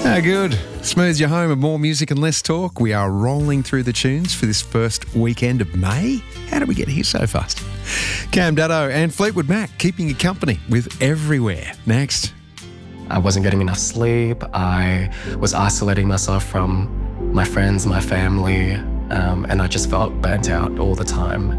Good. Smooths your home of more music and less talk. We are rolling through the tunes for this first weekend of May. How did we get here so fast? Cam Dutto and Fleetwood Mac keeping you company with Everywhere. Next. I wasn't getting enough sleep. I was isolating myself from my friends, my family, and I just felt burnt out all the time.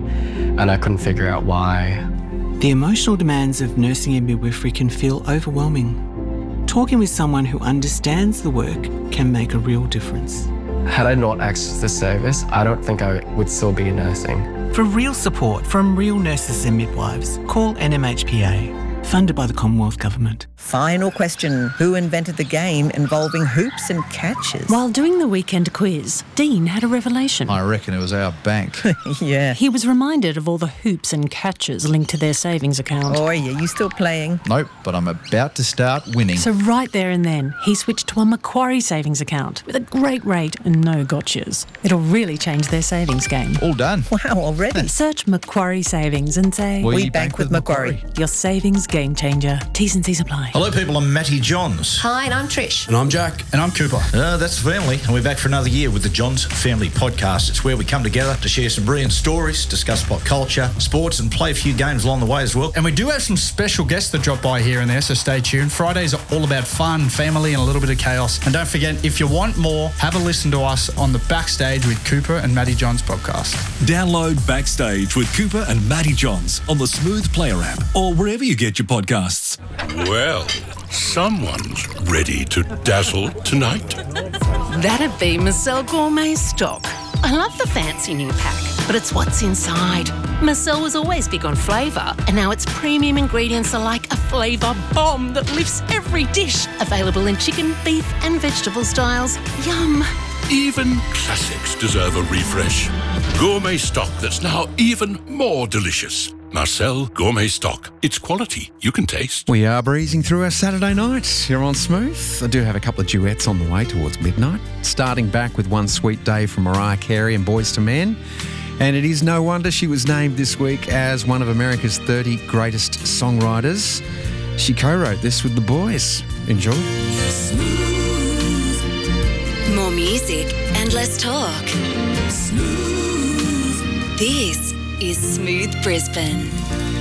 And I couldn't figure out why. The emotional demands of nursing and midwifery can feel overwhelming. Talking with someone who understands the work can make a real difference. Had I not accessed this service, I don't think I would still be nursing. For real support from real nurses and midwives, call NMHPA. Funded by the Commonwealth Government. Final question. Who invented the game involving hoops and catches? While doing the weekend quiz, Dean had a revelation. I reckon it was our bank. Yeah. He was reminded of all the hoops and catches linked to their savings account. Oh, yeah, you still playing? Nope, but I'm about to start winning. So right there and then, he switched to a Macquarie savings account with a great rate and no gotchas. It'll really change their savings game. All done. Wow, already? Search Macquarie Savings and say, We bank with Macquarie. Your savings game changer. T's and C's apply. Hello, people. I'm Matty Johns. Hi, and I'm Trish. And I'm Jack. And I'm Cooper. That's the family, and we're back for another year with the Johns Family Podcast. It's where we come together to share some brilliant stories, discuss pop culture, sports, and play a few games along the way as well. And we do have some special guests that drop by here and there, so stay tuned. Fridays are all about fun, family, and a little bit of chaos. And don't forget, if you want more, have a listen to us on the Backstage with Cooper and Matty Johns podcast. Download Backstage with Cooper and Matty Johns on the Smooth Player app or wherever you get your podcasts. Well, someone's ready to dazzle tonight. That'd be Marcel Gourmet Stock. I love the fancy new pack, but it's what's inside. Marcel was always big on flavour, and now its premium ingredients are like a flavour bomb that lifts every dish. Available in chicken, beef and vegetable styles. Yum. Even classics deserve a refresh. Gourmet stock that's now even more delicious. Marcel Gourmet Stock. It's quality you can taste. We are breezing through our Saturday night here on Smooth. I do have a couple of duets on the way towards midnight, starting back with One Sweet Day from Mariah Carey and Boyz II Men. And it is no wonder she was named this week as one of America's 30 greatest songwriters. She co-wrote this with the boys. Enjoy. Smooth. More music and less talk. Smooth. This is Smooth Brisbane.